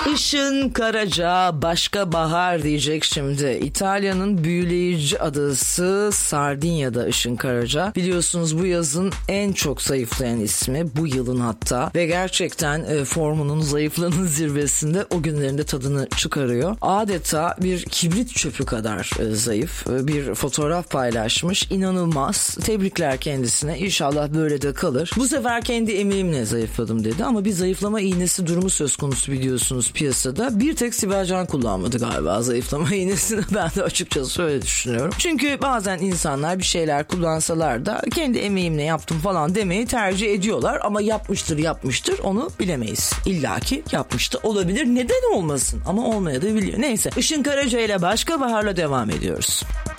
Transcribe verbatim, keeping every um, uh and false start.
Işın Karaca başka bahar diyecek şimdi. İtalya'nın büyüleyici adası Sardinya'da Işın Karaca. Biliyorsunuz bu yazın en çok zayıflayan ismi, bu yılın hatta. Ve gerçekten e, formunun, zayıflığının zirvesinde, o günlerinde tadını çıkarıyor. Adeta bir kibrit çöpü kadar e, zayıf. E, bir fotoğraf paylaşmış. İnanılmaz. Tebrikler kendisine. İnşallah böyle de kalır. Bu sefer kendi emeğimle zayıfladım dedi ama bir zayıflama iğnesi durumu söz konusu biliyorsunuz piyasada. Bir tek Sibel Can kullanmadı galiba zayıflama iğnesini. Ben de açıkçası öyle düşünüyorum. Çünkü bazen insanlar bir şeyler kullansalar da kendi emeğimle yaptım falan demeyi tercih ediyorlar ama yapmıştır yapmıştır onu bilemeyiz. İlla ki yapmıştı olabilir. Neden olmasın? Ama olmaya da biliyor. Neyse. Işın Karaca ile Başka Bahar'la devam ediyoruz.